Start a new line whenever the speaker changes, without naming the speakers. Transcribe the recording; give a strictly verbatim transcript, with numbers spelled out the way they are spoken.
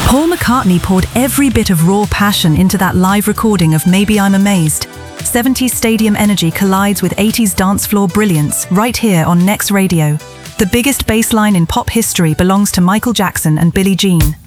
Paul McCartney poured every bit of raw passion into that live recording of Maybe I'm Amazed. seventies stadium energy collides with eighties dance floor brilliance right here on Next Radio. The biggest bass line in pop history belongs to Michael Jackson and Billie Jean.